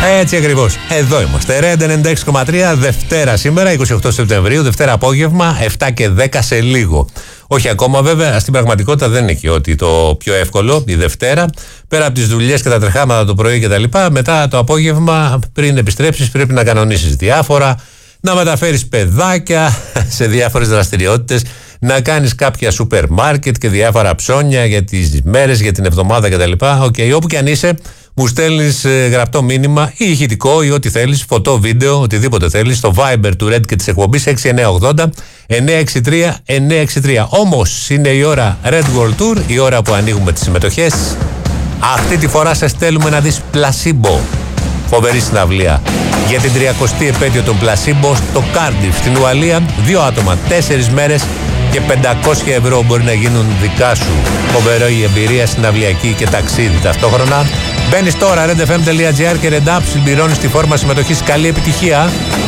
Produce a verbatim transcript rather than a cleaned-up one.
Έτσι ακριβώς. Εδώ είμαστε. Ρεντ ενενήντα έξι κόμμα τρία, Δευτέρα σήμερα, είκοσι οκτώ Σεπτεμβρίου, Δευτέρα απόγευμα, επτά και δέκα σε λίγο. Όχι ακόμα βέβαια, στην πραγματικότητα δεν είναι και ότι το πιο εύκολο, η Δευτέρα, πέρα από τις δουλειές και τα τρεχάματα το πρωί και τα λοιπά, μετά το απόγευμα, πριν επιστρέψεις, πρέπει να κανονίσεις διάφορα, να μεταφέρεις παιδάκια σε διάφορες δραστηριότητες, να κάνεις κάποια σούπερ μάρκετ και διάφορα ψώνια για τις μέρες, για την εβδομάδα κτλ. Οκ, okay, όπου και αν είσαι, μου στέλνεις ε, γραπτό μήνυμα ή ηχητικό ή ό,τι θέλεις, φωτό, βίντεο, οτιδήποτε θέλεις, στο Viber του Red και της εκπομπής έξι εννιά οκτώ μηδέν εννιά έξι τρία εννιά έξι τρία. Όμως είναι η ώρα Red World Tour, η ώρα που ανοίγουμε τις συμμετοχές. Αυτή τη φορά σε στέλνουμε να δεις Placebo. Φοβερή συναυλία για την τριακοστή επέτειο των Placebo στο Κάρντιφ στην Ουαλία. Δύο άτομα, τέσσερις μέρες και πεντακόσια ευρώ μπορεί να γίνουν δικά σου. Φοβερό η εμπειρία συναυλιακή και ταξίδι ταυτόχρονα. Μπαίνεις τώρα redfm.gr και RedUp, συμπληρώνεις τη φόρμα συμμετοχής. Καλή επιτυχία.